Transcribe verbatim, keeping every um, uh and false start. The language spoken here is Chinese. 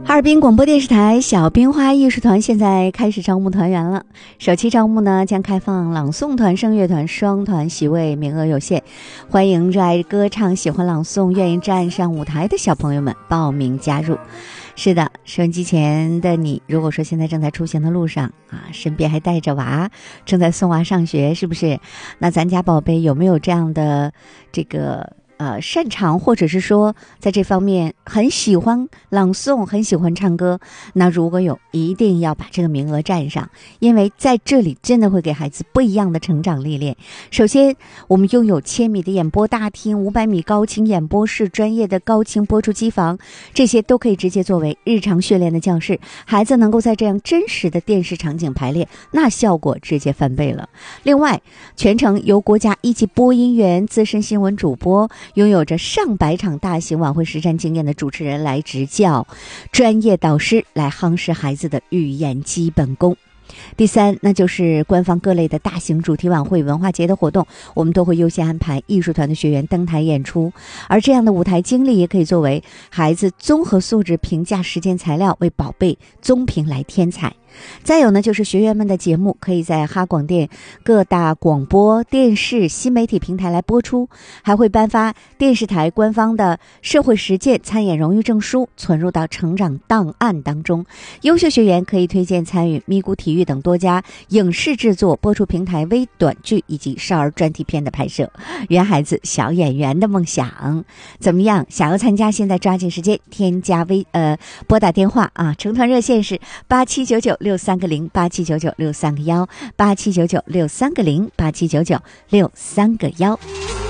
哈尔滨广播电视台小冰花艺术团现在开始招募团员了，首期招募呢将开放朗诵团、声乐团双团席位，名额有限，欢迎热爱歌唱、喜欢朗诵、愿意站上舞台的小朋友们报名加入。是的，收音机前的你，如果说现在正在出行的路上啊，身边还带着娃，正在送娃上学，是不是？那咱家宝贝有没有这样的这个呃，擅长或者是说在这方面很喜欢朗诵，很喜欢唱歌，那如果有，一定要把这个名额占上，因为在这里真的会给孩子不一样的成长历练。首先，我们拥有千米的演播大厅、五百米高清演播室、专业的高清播出机房，这些都可以直接作为日常训练的教室，孩子能够在这样真实的电视场景排练，那效果直接翻倍了。另外，全程由国家一级播音员、资深新闻主播，拥有着上百场大型晚会实战经验的主持人来执教，专业导师来夯实孩子的语言基本功。第三，那就是官方各类的大型主题晚会、文化节的活动，我们都会优先安排艺术团的学员登台演出，而这样的舞台经历也可以作为孩子综合素质评价实践材料，为宝贝综评来添彩。再有呢，就是学员们的节目可以在哈广电各大广播电视新媒体平台来播出，还会颁发电视台官方的社会实践参演荣誉证书，存入到成长档案当中。优秀学员可以推荐参与咪咕体育等多家影视制作、播出平台微短剧以及少儿专题片的拍摄，圆孩子小演员的梦想。怎么样？想要参加，现在抓紧时间添加微呃拨打电话啊，成团热线是八七九九六三个零八七九九六三个幺八七九九六三个零八七九九六三个幺。